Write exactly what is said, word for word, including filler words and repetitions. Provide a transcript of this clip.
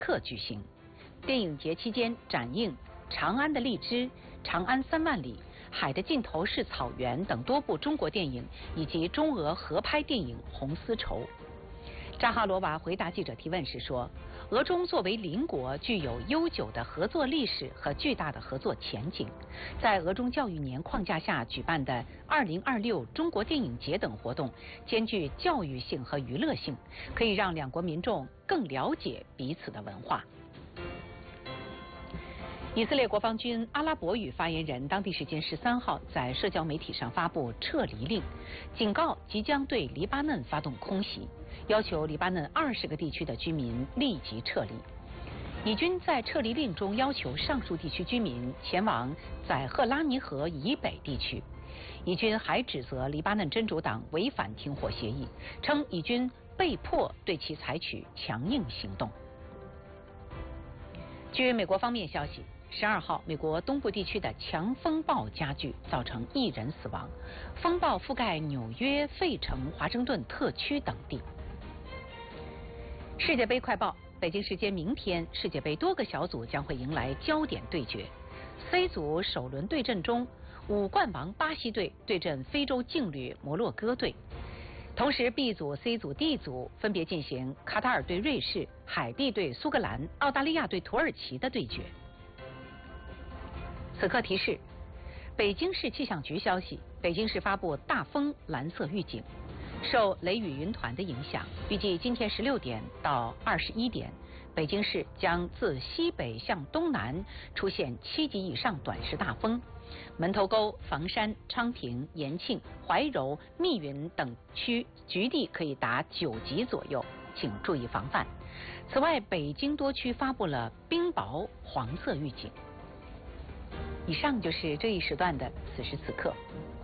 刻举行。电影节期间展映《长安的荔枝》《长安三万里》《海的尽头是草原》等多部中国电影，以及中俄合拍电影《红丝绸》。扎哈罗娃回答记者提问时说，俄中作为邻国，具有悠久的合作历史和巨大的合作前景。在俄中教育年框架下举办的二零二六中国电影节等活动，兼具教育性和娱乐性，可以让两国民众更了解彼此的文化。以色列国防军阿拉伯语发言人当地时间十三号在社交媒体上发布撤离令，警告即将对黎巴嫩发动空袭，要求黎巴嫩二十个地区的居民立即撤离。以军在撤离令中要求上述地区居民前往载赫拉尼河以北地区。以军还指责黎巴嫩真主党违反停火协议，称以军被迫对其采取强硬行动。据美国方面消息，十二号，美国东部地区的强风暴加剧，造成一人死亡。风暴覆盖纽约、费城、华盛顿特区等地。世界杯快报：北京时间明天，世界杯多个小组将会迎来焦点对决。C 组首轮对阵中，五冠王巴西队对阵非洲劲旅摩洛哥队。同时 ，B 组、C 组、D 组分别进行卡塔尔对瑞士、海地对苏格兰、澳大利亚对土耳其的对决。此刻提示：北京市气象局消息，北京市发布大风蓝色预警。受雷雨云团的影响，预计今天十六点到二十一点，北京市将自西北向东南出现七级以上短时大风。门头沟、房山、昌平、延庆、怀柔、密云等区局地可以达九级左右，请注意防范。此外，北京多区发布了冰雹黄色预警。以上就是这一时段的此时此刻。